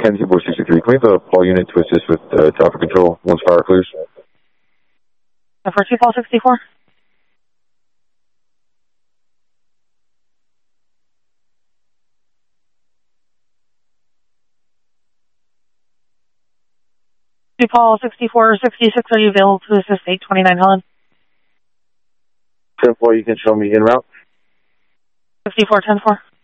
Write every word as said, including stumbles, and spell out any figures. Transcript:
ten Seaboard sixty-three. Can we have a Paul unit to assist with uh, traffic control once fire clears? For two Paul sixty-four. two Paul sixty-four sixty-six, are you available to assist eight twenty-nine Helen? ten four, you can show me in route. sixty-four ten four.